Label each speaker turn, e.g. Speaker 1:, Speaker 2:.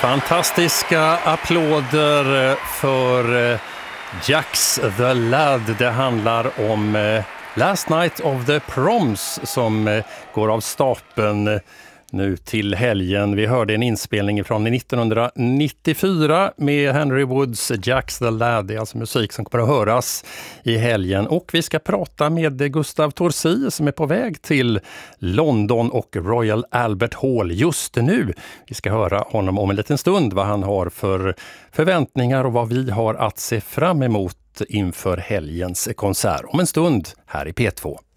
Speaker 1: Fantastiska applåder för Jacks the Lad. Det handlar om Last Night of the Proms som går av stapeln nu till helgen. Vi hörde en inspelning från 1994 med Henry Woods Jacks the Lad. Det är alltså musik som kommer att höras i helgen. Och vi ska prata med Gustav Torsi som är på väg till London och Royal Albert Hall just nu. Vi ska höra honom om en liten stund vad han har för förväntningar och vad vi har att se fram emot inför helgens konsert om en stund här i P2.